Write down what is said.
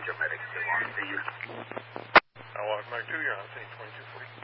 Medic still on. See you. Walk Mike 2, you're on scene 2240.